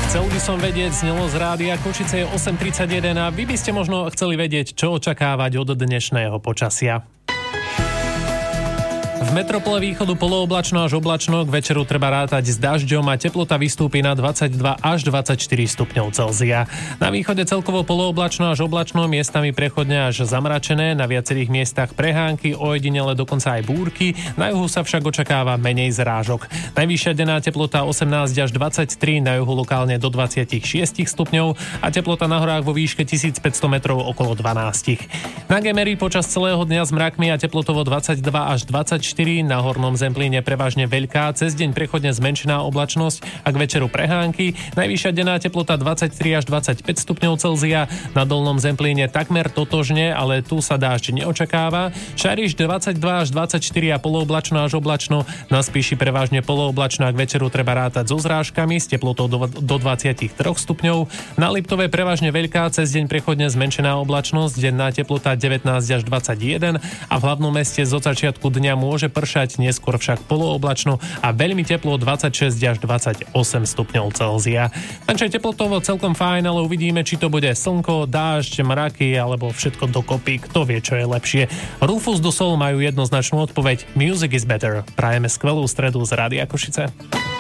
Chcel by som vedieť, znelo z rádia Košice je 8:31 a vy by ste možno chceli vedieť, čo očakávať od dnešného počasia. V metropole východu polooblačno až oblačno, k večeru treba rátať s dažďom a teplota vystúpi na 22 až 24 stupňov Celzia. Na východe celkovo polooblačno až oblačno, miestami prechodne až zamračené, na viacerých miestach prehánky, ojedinele dokonca aj búrky, na juhu sa však očakáva menej zrážok. Najvyššia denná teplota 18 až 23, na juhu lokálne do 26 stupňov a teplota na horách vo výške 1500 metrov okolo 12. Na Gemeri počas celého dňa s mrakmi a teplotovo 22 až 24, na hornom Zemplíne prevažne veľká, cez deň prechodne zmenšená oblačnosť a k večeru prehánky. Najvyššia denná teplota 23 až 25 stupňov Celzia, na dolnom Zemplíne takmer totožne, ale tu sa dážď neočakáva. Šariš 22 až 24 a polooblačno až oblačno, na Spíši prevažne polooblačno a k večeru treba rátať so zrážkami s teplotou do 23 stupňov. Na Liptove prevažne veľká, cez deň prechodne zmenšená oblačnosť, denná teplota 19 až 21 a v hlavnom meste zo začiatku dňa môže pršať, neskôr však polooblačno a veľmi teplo 26 až 28 stupňov Celzia. Takže teplotovo celkom fajn, ale uvidíme, či to bude slnko, dážď, mraky alebo všetko dokopy, kto vie, čo je lepšie. Rufus du Sol majú jednoznačnú odpoveď: Music is better. Prajeme skvelú stredu z Rádia Košice.